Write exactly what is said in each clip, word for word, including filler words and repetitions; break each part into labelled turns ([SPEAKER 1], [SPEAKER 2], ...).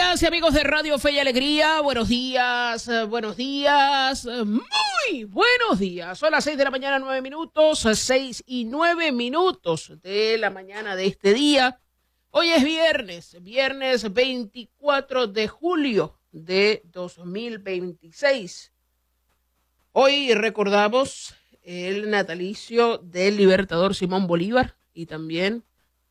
[SPEAKER 1] Amigas y amigos de Radio Fe y Alegría, buenos días, eh, buenos días, eh, muy buenos días. Son las seis de la mañana, nueve minutos, eh, seis y nueve minutos de la mañana de este día. Hoy es viernes, viernes veinticuatro de julio de dos mil veintiséis. Hoy recordamos el natalicio del libertador Simón Bolívar y también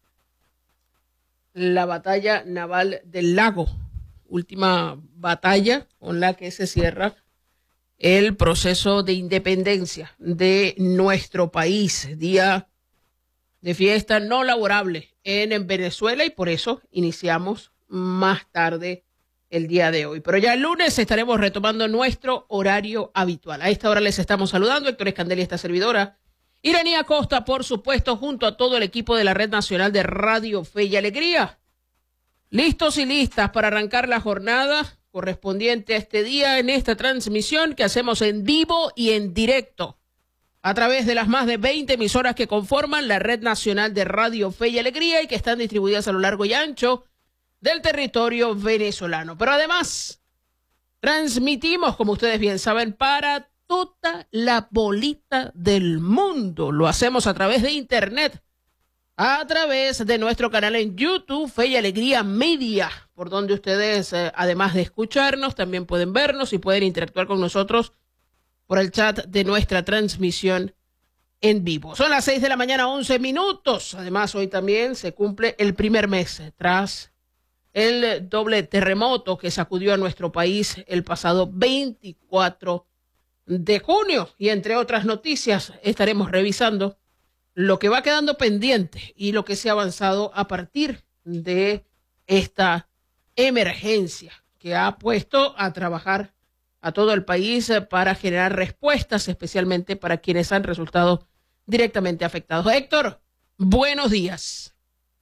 [SPEAKER 1] la batalla naval del Lago, última batalla con la que se cierra el proceso de independencia de nuestro país, día de fiesta no laborable en, en Venezuela, y por eso iniciamos más tarde el día de hoy. Pero ya el lunes estaremos retomando nuestro horario habitual. A esta hora les estamos saludando Héctor Escandel y esta servidora Iraní Acosta, por supuesto, junto a todo el equipo de la Red Nacional de Radio Fe y Alegría. Listos y listas para arrancar la jornada correspondiente a este día en esta transmisión que hacemos en vivo y en directo a través de las más de veinte emisoras que conforman la Red Nacional de Radio Fe y Alegría y que están distribuidas a lo largo y ancho del territorio venezolano. Pero además, transmitimos, como ustedes bien saben, para toda la bolita del mundo. Lo hacemos a través de internet, a través de nuestro canal en YouTube, Fe y Alegría Media, por donde ustedes, eh, además de escucharnos, también pueden vernos y pueden interactuar con nosotros por el chat de nuestra transmisión en vivo. Son las seis de la mañana, once minutos. Además, hoy también se cumple el primer mes tras el doble terremoto que sacudió a nuestro país el pasado veinticuatro de junio. Y entre otras noticias, estaremos revisando lo que va quedando pendiente y lo que se ha avanzado a partir de esta emergencia que ha puesto a trabajar a todo el país para generar respuestas, especialmente para quienes han resultado directamente afectados. Héctor, buenos días.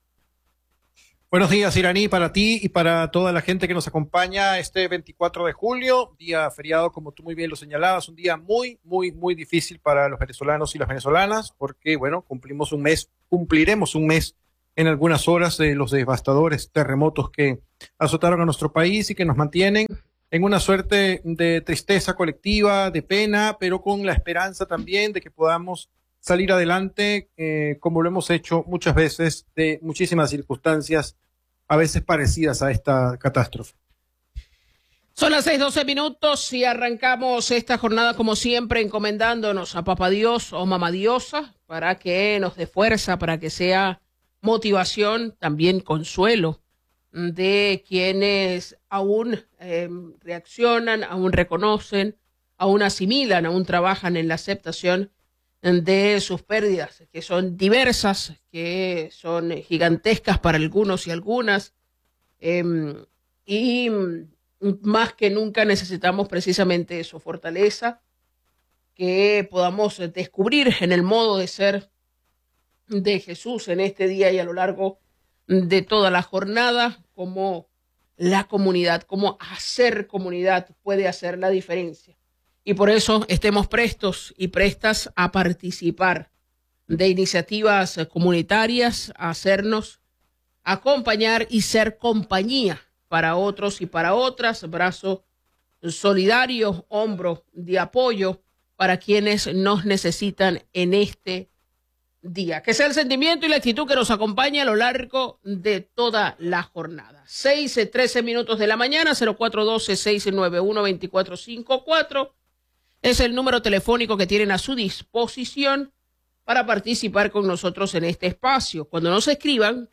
[SPEAKER 2] Buenos días, Iraní, para ti y para toda la gente que nos acompaña este veinticuatro de julio, día feriado, como tú muy bien lo señalabas, un día muy, muy, muy difícil para los venezolanos y las venezolanas, porque, bueno, cumplimos un mes, cumpliremos un mes en algunas horas de los devastadores terremotos que azotaron a nuestro país y que nos mantienen en una suerte de tristeza colectiva, de pena, pero con la esperanza también de que podamos salir adelante, eh, como lo hemos hecho muchas veces, de muchísimas circunstancias, a veces parecidas a esta catástrofe.
[SPEAKER 1] Son las seis doce minutos y arrancamos esta jornada como siempre encomendándonos a Papá Dios o Mamá Diosa para que nos dé fuerza, para que sea motivación, también consuelo de quienes aún eh, reaccionan, aún reconocen, aún asimilan, aún trabajan en la aceptación de sus pérdidas, que son diversas, que son gigantescas para algunos y algunas, eh, y más que nunca necesitamos precisamente eso, fortaleza, que podamos descubrir en el modo de ser de Jesús en este día y a lo largo de toda la jornada, cómo la comunidad, cómo hacer comunidad puede hacer la diferencia. Y por eso estemos prestos y prestas a participar de iniciativas comunitarias, a hacernos acompañar y ser compañía para otros y para otras, brazo solidario, hombro de apoyo para quienes nos necesitan en este día. Que sea el sentimiento y la actitud que nos acompañe a lo largo de toda la jornada. seis, trece minutos de la mañana, cero cuatro uno dos, seis nueve uno, dos cuatro cinco cuatro. Es el número telefónico que tienen a su disposición para participar con nosotros en este espacio. Cuando nos escriban,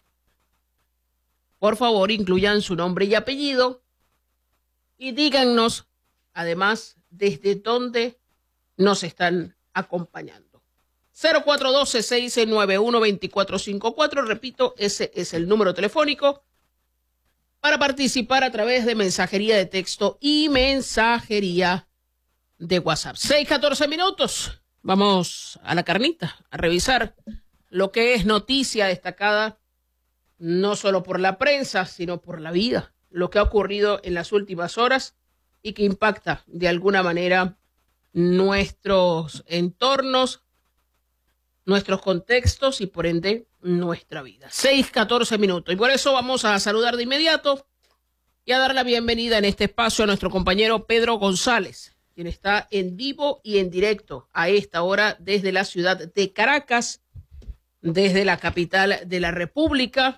[SPEAKER 1] por favor, incluyan su nombre y apellido y díganos, además, desde dónde nos están acompañando. cero cuatro uno dos, seis nueve uno, dos cuatro cinco cuatro. Repito, ese es el número telefónico para participar a través de mensajería de texto y mensajería de WhatsApp. seis, catorce minutos. Vamos a la carnita, a revisar lo que es noticia destacada, no solo por la prensa, sino por la vida, lo que ha ocurrido en las últimas horas y que impacta de alguna manera nuestros entornos, nuestros contextos y por ende nuestra vida. seis, catorce minutos. Y por eso vamos a saludar de inmediato y a dar la bienvenida en este espacio a nuestro compañero Pedro González, quien está en vivo y en directo a esta hora desde la ciudad de Caracas, desde la capital de la República,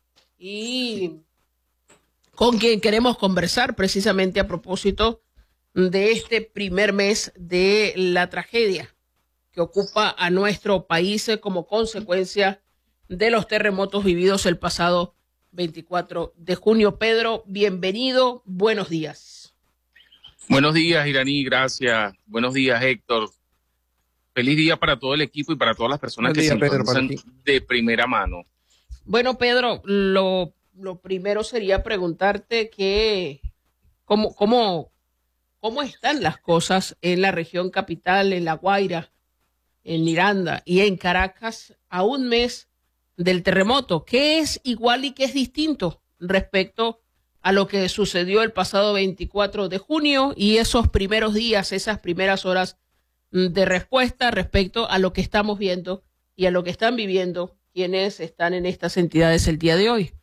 [SPEAKER 1] y con quien queremos conversar precisamente a propósito de este primer mes de la tragedia que ocupa a nuestro país como consecuencia de los terremotos vividos el pasado veinticuatro de junio. Pedro, bienvenido, buenos días.
[SPEAKER 3] Buenos días, Iraní, gracias. Buenos días, Héctor. Feliz día para todo el equipo y para todas las personas que se encuentran de primera mano.
[SPEAKER 1] Bueno, Pedro, lo, lo primero sería preguntarte que cómo, cómo, cómo están las cosas en la región capital, en La Guaira, en Miranda y en Caracas a un mes del terremoto. ¿Qué es igual y qué es distinto respecto a lo que sucedió el pasado veinticuatro de junio y esos primeros días, esas primeras horas de respuesta respecto a lo que estamos viendo y a lo que están viviendo quienes están en estas entidades el día de hoy?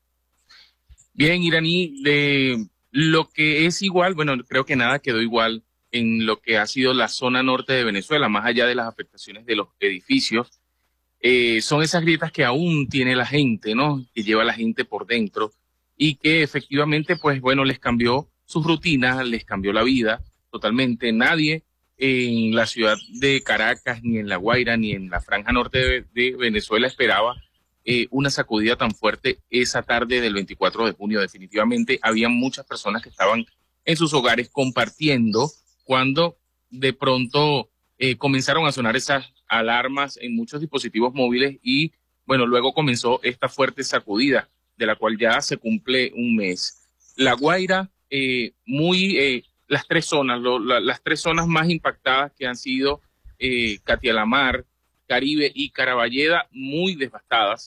[SPEAKER 3] Bien, Iraní, de lo que es igual, bueno, creo que nada quedó igual en lo que ha sido la zona norte de Venezuela, más allá de las afectaciones de los edificios. Eh, son esas grietas que aún tiene la gente, ¿no? Que lleva a la gente por dentro y que efectivamente, pues bueno, les cambió sus rutinas, les cambió la vida totalmente. Nadie en la ciudad de Caracas, ni en La Guaira, ni en la franja norte de, de Venezuela esperaba eh, una sacudida tan fuerte esa tarde del veinticuatro de junio. Definitivamente había muchas personas que estaban en sus hogares compartiendo cuando de pronto eh, comenzaron a sonar esas alarmas en muchos dispositivos móviles y, bueno, luego comenzó esta fuerte sacudida, de la cual ya se cumple un mes. La Guaira, eh, muy, eh, las tres zonas, lo, la, las tres zonas más impactadas que han sido eh, Catialamar, Caribe y Caraballeda, muy devastadas.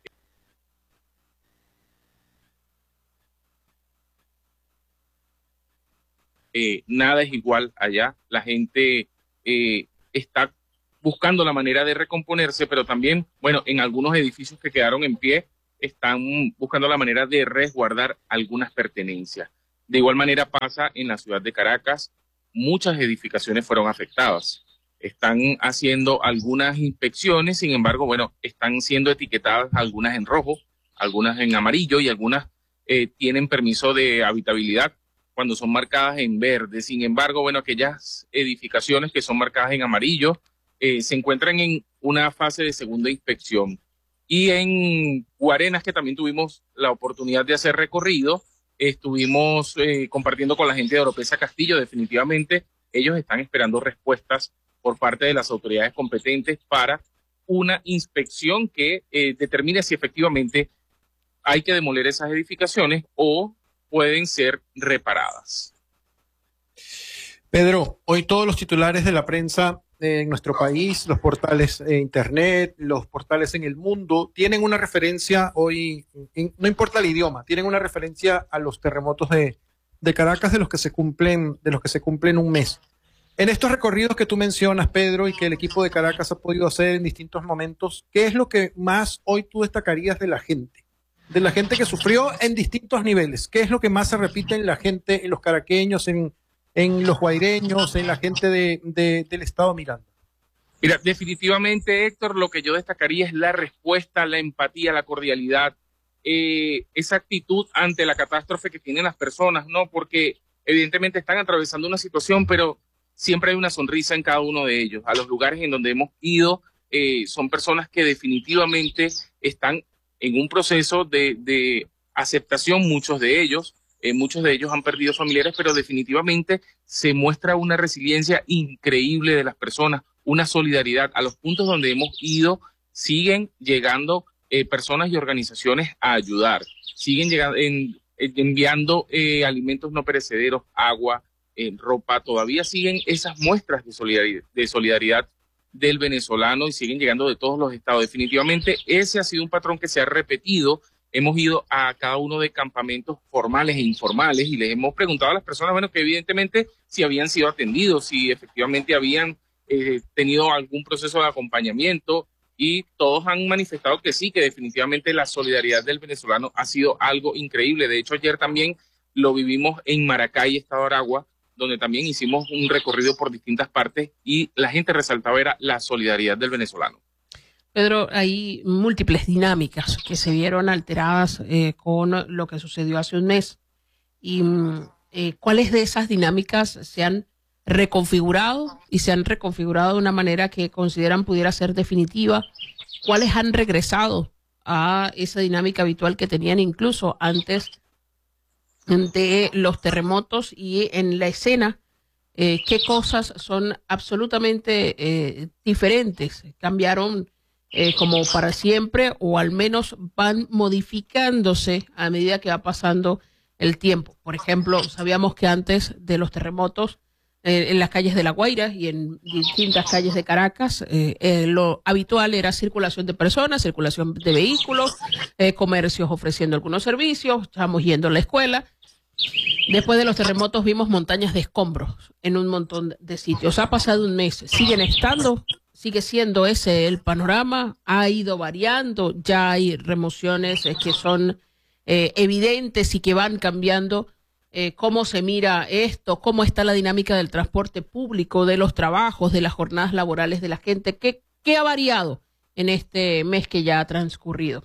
[SPEAKER 3] Eh, nada es igual allá. La gente eh, está buscando la manera de recomponerse, pero también, bueno, en algunos edificios que quedaron en pie, están buscando la manera de resguardar algunas pertenencias. De igual manera pasa en la ciudad de Caracas, muchas edificaciones fueron afectadas. Están haciendo algunas inspecciones, sin embargo, bueno, están siendo etiquetadas algunas en rojo, algunas en amarillo y algunas eh, tienen permiso de habitabilidad cuando son marcadas en verde. Sin embargo, bueno, aquellas edificaciones que son marcadas en amarillo eh, se encuentran en una fase de segunda inspección. Y en Guarenas, que también tuvimos la oportunidad de hacer recorrido, estuvimos eh, compartiendo con la gente de Oropesa Castillo. Definitivamente ellos están esperando respuestas por parte de las autoridades competentes para una inspección que eh, determine si efectivamente hay que demoler esas edificaciones o pueden ser reparadas.
[SPEAKER 2] Pedro, hoy todos los titulares de la prensa en nuestro país, los portales de internet, los portales en el mundo, tienen una referencia hoy, no importa el idioma, tienen una referencia a los terremotos de, de Caracas de los que se cumplen, de los que se cumplen un mes. En estos recorridos que tú mencionas, Pedro, y que el equipo de Caracas ha podido hacer en distintos momentos, ¿qué es lo que más hoy tú destacarías de la gente? De la gente que sufrió en distintos niveles. ¿Qué es lo que más se repite en la gente, en los caraqueños, en, en los guaireños, en la gente de, de, del estado Miranda?
[SPEAKER 3] Mira, definitivamente, Héctor, lo que yo destacaría es la respuesta, la empatía, la cordialidad, eh, esa actitud ante la catástrofe que tienen las personas, ¿no? Porque evidentemente están atravesando una situación, pero siempre hay una sonrisa en cada uno de ellos. A los lugares en donde hemos ido, eh, son personas que definitivamente están en un proceso de, de aceptación, muchos de ellos, eh, muchos de ellos han perdido familiares, pero definitivamente se muestra una resiliencia increíble de las personas, una solidaridad. A los puntos donde hemos ido, siguen llegando eh, personas y organizaciones a ayudar, siguen llegando, en, en, enviando eh, alimentos no perecederos, agua, eh, ropa, todavía siguen esas muestras de solidaridad, de solidaridad del venezolano y siguen llegando de todos los estados. Definitivamente ese ha sido un patrón que se ha repetido. Hemos ido a cada uno de campamentos formales e informales y les hemos preguntado a las personas, bueno, que evidentemente si habían sido atendidos, si efectivamente habían eh, tenido algún proceso de acompañamiento, y todos han manifestado que sí, que definitivamente la solidaridad del venezolano ha sido algo increíble. De hecho, ayer también lo vivimos en Maracay, Estado de Aragua, donde también hicimos un recorrido por distintas partes y la gente resaltaba era la solidaridad del venezolano.
[SPEAKER 1] Pedro, hay múltiples dinámicas que se vieron alteradas eh, con lo que sucedió hace un mes. ¿Y eh, cuáles de esas dinámicas se han reconfigurado y se han reconfigurado de una manera que consideran pudiera ser definitiva? ¿Cuáles han regresado a esa dinámica habitual que tenían incluso antes de los terremotos? Y en la escena, eh, ¿qué cosas son absolutamente eh, diferentes? ¿Cambiaron eh, como para siempre o al menos van modificándose a medida que va pasando el tiempo? Por ejemplo, sabíamos que antes de los terremotos, eh, en las calles de La Guaira y en distintas calles de Caracas, eh, eh, lo habitual era circulación de personas, circulación de vehículos, eh, comercios ofreciendo algunos servicios, estábamos yendo a la escuela. Después de los terremotos vimos montañas de escombros en un montón de sitios. Ha pasado un mes, siguen estando, sigue siendo ese el panorama, ha ido variando, ya hay remociones eh, que son eh, evidentes y que van cambiando eh, cómo se mira esto, cómo está la dinámica del transporte público, de los trabajos, de las jornadas laborales de la gente. ¿Qué, qué ha variado en este mes que ya ha transcurrido?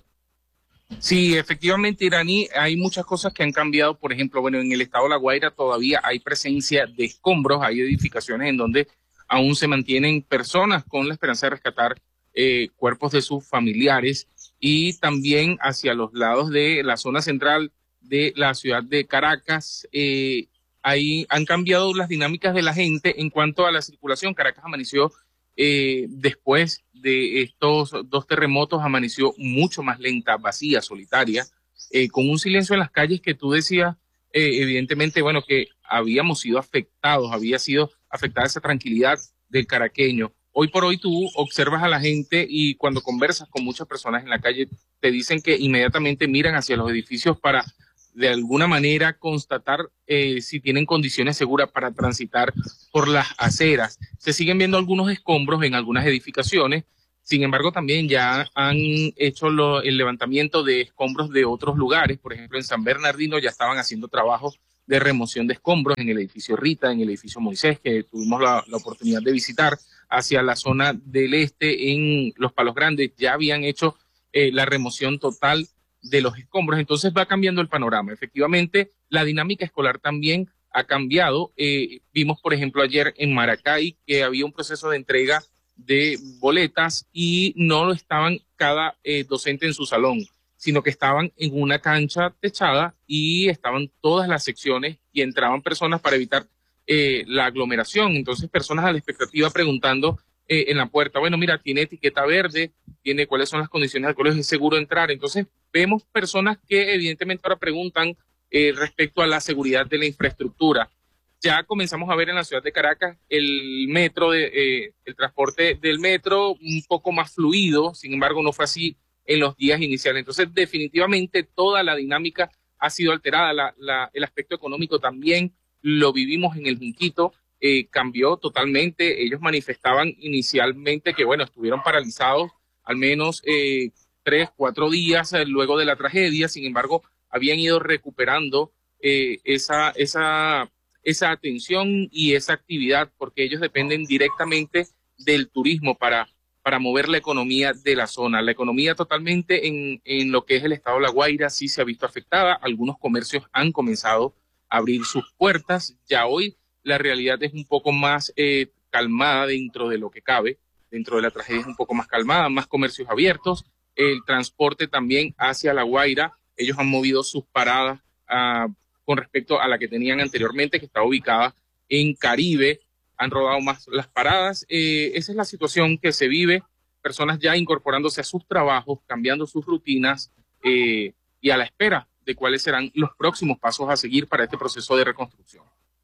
[SPEAKER 3] Sí, efectivamente, Iraní, hay muchas cosas que han cambiado. Por ejemplo, bueno, en el estado de La Guaira todavía hay presencia de escombros, hay edificaciones en donde aún se mantienen personas con la esperanza de rescatar eh, cuerpos de sus familiares, y también hacia los lados de la zona central de la ciudad de Caracas, eh, ahí han cambiado las dinámicas de la gente en cuanto a la circulación. Caracas amaneció eh, después de estos dos terremotos, amaneció mucho más lenta, vacía, solitaria, eh, con un silencio en las calles que tú decías, eh, evidentemente, bueno, que habíamos sido afectados, había sido afectada esa tranquilidad del caraqueño. Hoy por hoy tú observas a la gente y cuando conversas con muchas personas en la calle, te dicen que inmediatamente miran hacia los edificios para de alguna manera constatar eh, si tienen condiciones seguras para transitar por las aceras. Se siguen viendo algunos escombros en algunas edificaciones, sin embargo también ya han hecho lo, el levantamiento de escombros de otros lugares. Por ejemplo, en San Bernardino ya estaban haciendo trabajos de remoción de escombros en el edificio Rita, en el edificio Moisés, que tuvimos la, la oportunidad de visitar. Hacia la zona del este, en Los Palos Grandes, ya habían hecho eh, la remoción total de los escombros. Entonces va cambiando el panorama. Efectivamente, la dinámica escolar también ha cambiado. Eh, vimos, por ejemplo, ayer en Maracay que había un proceso de entrega de boletas y no estaban cada eh, docente en su salón, sino que estaban en una cancha techada y estaban todas las secciones y entraban personas para evitar eh, la aglomeración. Entonces, personas a la expectativa preguntando eh, en la puerta, bueno, mira, tiene etiqueta verde, tiene cuáles son las condiciones del colegio, es seguro entrar. Entonces, vemos personas que evidentemente ahora preguntan eh, respecto a la seguridad de la infraestructura. Ya comenzamos a ver en la ciudad de Caracas el metro, de, eh, el transporte del metro un poco más fluido, sin embargo, no fue así en los días iniciales. Entonces, definitivamente toda la dinámica ha sido alterada. La, la, el aspecto económico también lo vivimos en el Junquito, eh, cambió totalmente. Ellos manifestaban inicialmente que, bueno, estuvieron paralizados al menos eh, tres, cuatro días eh, luego de la tragedia. Sin embargo, habían ido recuperando eh, esa, esa, esa atención y esa actividad, porque ellos dependen directamente del turismo para para mover la economía de la zona. La economía totalmente en, en lo que es el estado de La Guaira sí se ha visto afectada. Algunos comercios han comenzado a abrir sus puertas. Ya hoy la realidad es un poco más eh, calmada dentro de lo que cabe. Dentro de la tragedia es un poco más calmada, más comercios abiertos. El transporte también hacia La Guaira. Ellos han movido sus paradas uh, con respecto a la que tenían anteriormente, que estaba ubicada en Caribe. Han rodado más las paradas. Eh, esa es la situación que se vive, personas ya incorporándose a sus trabajos, cambiando sus rutinas eh, y a la espera de cuáles serán los próximos pasos a seguir para este proceso de reconstrucción.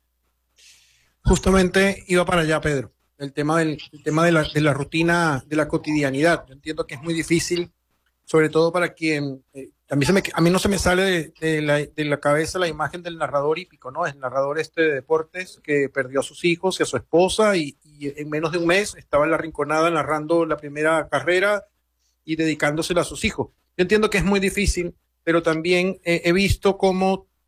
[SPEAKER 2] Justamente iba para allá, Pedro, el tema, del, el tema de, la, de la rutina, de la cotidianidad. Yo entiendo que es muy difícil, sobre todo para quien... Eh, a, mí se me, a mí no se me sale de, de, la, de la cabeza la imagen del narrador hípico, ¿no? El narrador este de deportes que perdió a sus hijos y a su esposa y, y en menos de un mes estaba en la Rinconada narrando la primera carrera y dedicándosela a sus hijos. Yo entiendo que es muy difícil, pero también eh, he visto cómo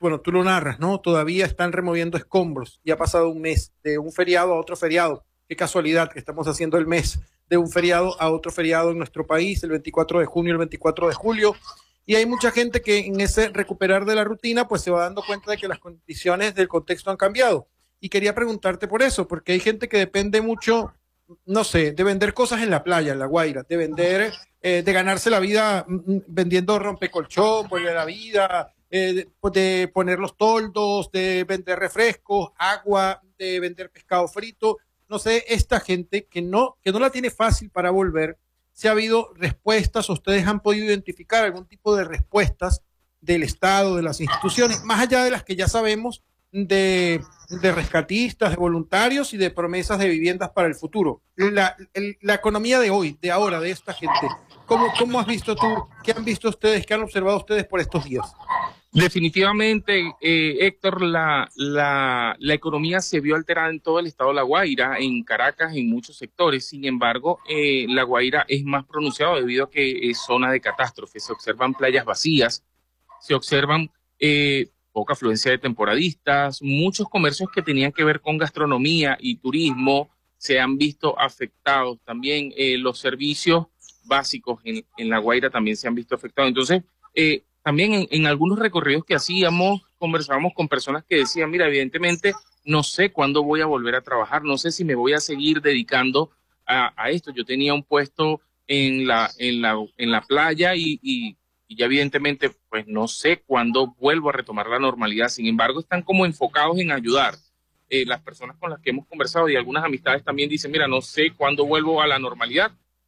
[SPEAKER 2] bueno, tú lo narras, ¿no? Todavía están removiendo escombros. Ya ha pasado un mes de un feriado a otro feriado. Qué casualidad que estamos haciendo el mes de un feriado a otro feriado en nuestro país, el veinticuatro de junio, el veinticuatro de julio. Y hay mucha gente que en ese recuperar de la rutina, pues se va dando cuenta de que las condiciones del contexto han cambiado. Y quería preguntarte por eso, porque hay gente que depende mucho, no sé, de vender cosas en la playa, en La Guaira, de vender, eh, de ganarse la vida mm, vendiendo rompecolchón, vuelve la vida, eh, de, de poner los toldos, de vender refrescos, agua, de vender pescado frito. No sé, esta gente que no, que no la tiene fácil para volver, si ha habido respuestas, ustedes han podido identificar algún tipo de respuestas del Estado, de las instituciones, más allá de las que ya sabemos, de, de rescatistas, de voluntarios y de promesas de viviendas para el futuro. La, el, la economía de hoy, de ahora, de esta gente, ¿cómo, cómo has visto tú, qué han visto ustedes, qué han observado ustedes por estos días?
[SPEAKER 3] Definitivamente, eh, Héctor, la, la, la economía se vio alterada en todo el estado de La Guaira, en Caracas, en muchos sectores. Sin embargo, eh, La Guaira es más pronunciado debido a que es zona de catástrofe. Se observan playas vacías, se observan eh, poca afluencia de temporadistas, muchos comercios que tenían que ver con gastronomía y turismo se han visto afectados. También eh, los servicios básicos en, en La Guaira también se han visto afectados. Entonces, eh, También en, en algunos recorridos que hacíamos, conversábamos con personas que decían, mira, evidentemente no sé cuándo voy a volver a trabajar, no sé si me voy a seguir dedicando a, a esto. Yo tenía un puesto en la, en la, en la playa y, y, y ya evidentemente pues no sé cuándo vuelvo a retomar la normalidad. Sin embargo, están como enfocados en ayudar. Eh, las personas con las que hemos conversado y algunas amistades también dicen, mira, no sé cuándo vuelvo a la normalidad.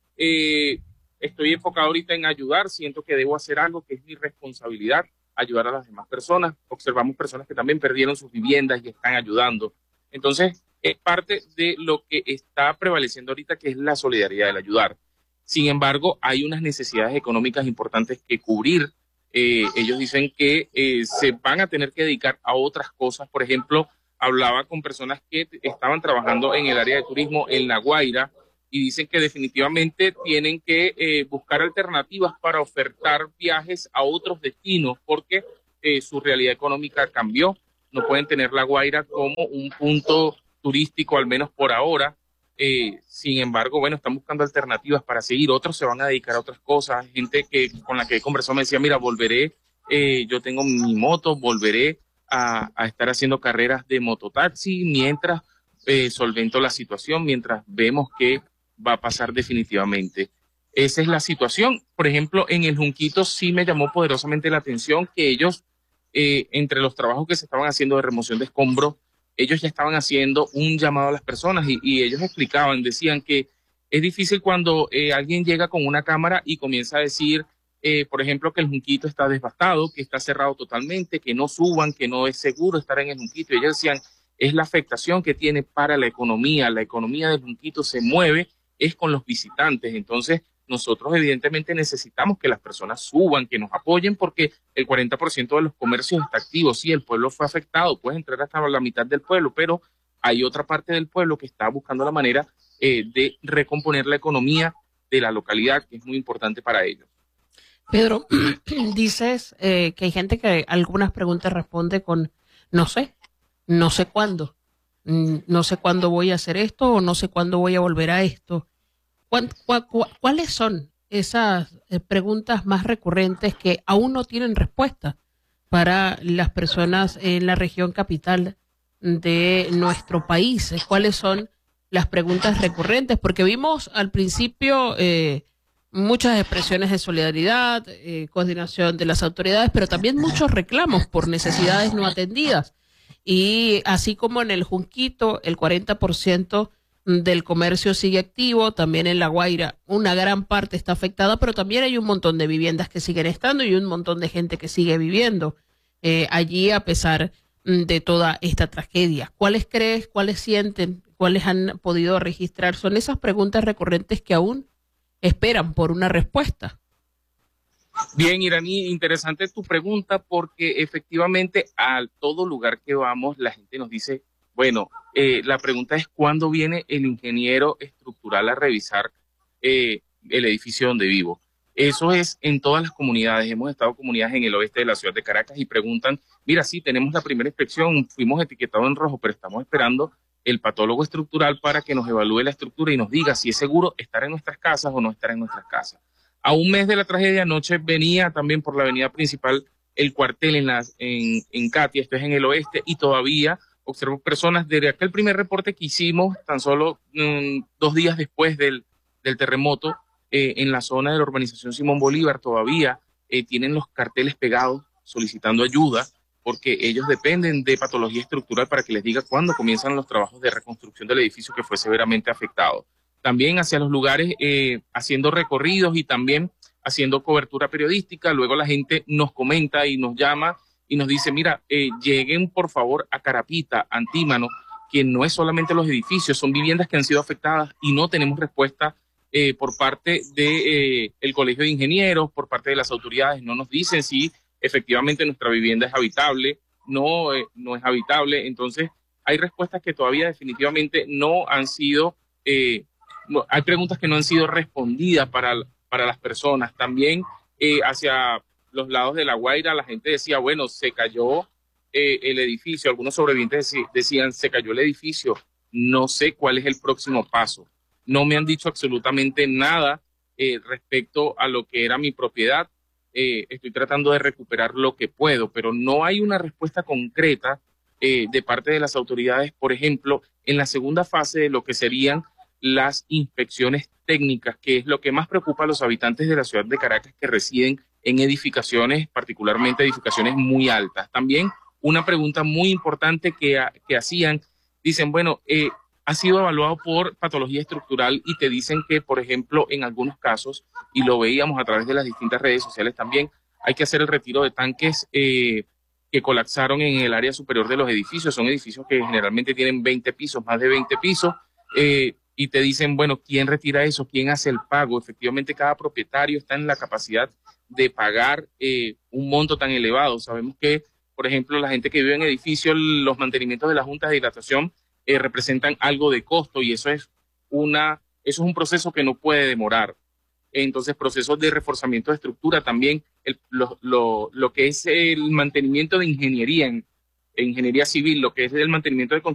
[SPEAKER 3] Eh, Estoy enfocado ahorita en ayudar, siento que debo hacer algo que es mi responsabilidad, ayudar a las demás personas. Observamos personas que también perdieron sus viviendas y están ayudando. Entonces, es parte de lo que está prevaleciendo ahorita, que es la solidaridad, el ayudar. Sin embargo, hay unas necesidades económicas importantes que cubrir. Eh, ellos dicen que eh, se van a tener que dedicar a otras cosas. Por ejemplo, hablaba con personas que estaban trabajando en el área de turismo en La Guaira, y dicen que definitivamente tienen que eh, buscar alternativas para ofertar viajes a otros destinos porque eh, su realidad económica cambió. No pueden tener La Guaira como un punto turístico, al menos por ahora. Eh, sin embargo, bueno, están buscando alternativas para seguir. Otros se van a dedicar a otras cosas. Gente que con la que he conversado me decía, mira, volveré, eh, yo tengo mi moto, volveré a, a estar haciendo carreras de mototaxi mientras eh, solvento la situación, mientras vemos que va a pasar definitivamente. Esa es la situación. Por ejemplo, en el Junquito sí me llamó poderosamente la atención que ellos, eh, entre los trabajos que se estaban haciendo de remoción de escombros, ellos ya estaban haciendo un llamado a las personas y, y ellos explicaban, decían que es difícil cuando eh, alguien llega con una cámara y comienza a decir, eh, por ejemplo, que el Junquito está devastado, que está cerrado totalmente, que no suban, que no es seguro estar en el Junquito. Y ellos decían, es la afectación que tiene para la economía. La economía del Junquito se mueve es con los visitantes. Entonces, nosotros evidentemente necesitamos que las personas suban, que nos apoyen, porque el cuarenta por ciento de los comercios está activo. Sí, el pueblo fue afectado, puedes entrar hasta la mitad del pueblo, pero hay otra parte del pueblo que está buscando la manera eh, de recomponer la economía de la localidad, que es muy importante para ellos.
[SPEAKER 1] Pedro, dices eh, que hay gente que algunas preguntas responde con no sé, no sé cuándo. No sé cuándo voy a hacer esto o no sé cuándo voy a volver a esto. ¿Cuál, cuál, ¿Cuáles son esas preguntas más recurrentes que aún no tienen respuesta para las personas en la región capital de nuestro país? ¿Cuáles son las preguntas recurrentes? Porque vimos al principio eh, muchas expresiones de solidaridad, eh, coordinación de las autoridades, pero también muchos reclamos por necesidades no atendidas. Y así como en el Junquito, el cuarenta por ciento del comercio sigue activo, también en La Guaira una gran parte está afectada, pero también hay un montón de viviendas que siguen estando y un montón de gente que sigue viviendo eh, allí a pesar de toda esta tragedia. ¿Cuáles crees, cuáles sienten, cuáles han podido registrar? Son esas preguntas recurrentes que aún esperan por una respuesta.
[SPEAKER 3] Bien, Iraní, interesante tu pregunta porque efectivamente a todo lugar que vamos la gente nos dice, bueno, eh, la pregunta es ¿cuándo viene el ingeniero estructural a revisar eh, el edificio donde vivo? Eso es en todas las comunidades. Hemos estado en comunidades en el oeste de la ciudad de Caracas y preguntan, mira, sí, tenemos la primera inspección, fuimos etiquetados en rojo, pero estamos esperando el patólogo estructural para que nos evalúe la estructura y nos diga si es seguro estar en nuestras casas o no estar en nuestras casas. A un mes de la tragedia, anoche venía también por la avenida principal el cuartel en, la, en, en Catia, esto es en el oeste, y todavía observo personas desde aquel primer reporte que hicimos, tan solo mmm, dos días después del, del terremoto, eh, en la zona de la urbanización Simón Bolívar, todavía eh, tienen los carteles pegados solicitando ayuda, porque ellos dependen de patología estructural para que les diga cuándo comienzan los trabajos de reconstrucción del edificio que fue severamente afectado. También hacia los lugares, eh, haciendo recorridos y también haciendo cobertura periodística. Luego la gente nos comenta y nos llama y nos dice, mira, eh, lleguen por favor a Carapita, Antímano, que no es solamente los edificios, son viviendas que han sido afectadas y no tenemos respuesta eh, por parte del de, eh, Colegio de Ingenieros, por parte de las autoridades. No nos dicen si efectivamente nuestra vivienda es habitable, no, eh, no es habitable. Entonces hay respuestas que todavía definitivamente no han sido, eh, no, hay preguntas que no han sido respondidas para, para las personas. También eh, hacia los lados de La Guaira la gente decía, bueno, se cayó eh, el edificio, algunos sobrevivientes decían, se cayó el edificio, no sé cuál es el próximo paso. No me han dicho absolutamente nada eh, respecto a lo que era mi propiedad. Eh, estoy tratando de recuperar lo que puedo, pero no hay una respuesta concreta eh, de parte de las autoridades, por ejemplo, en la segunda fase de lo que serían las inspecciones técnicas, que es lo que más preocupa a los habitantes de la ciudad de Caracas que residen en edificaciones, particularmente edificaciones muy altas. También una pregunta muy importante que, que hacían, dicen, bueno, eh, ha sido evaluado por patología estructural y te dicen que, por ejemplo, en algunos casos, y lo veíamos a través de las distintas redes sociales también, hay que hacer el retiro de tanques eh, que colapsaron en el área superior de los edificios. Son edificios que generalmente tienen veinte pisos, más de veinte pisos, eh, y te dicen, bueno, ¿quién retira eso? ¿Quién hace el pago? Efectivamente, cada propietario está en la capacidad de pagar eh, un monto tan elevado. Sabemos que, por ejemplo, la gente que vive en edificios, los mantenimientos de las juntas de hidratación eh, representan algo de costo y eso es, una, eso es un proceso que no puede demorar. Entonces, procesos de reforzamiento de estructura también, el, lo, lo, lo que es el mantenimiento de ingeniería, en, en ingeniería civil, lo que es el mantenimiento de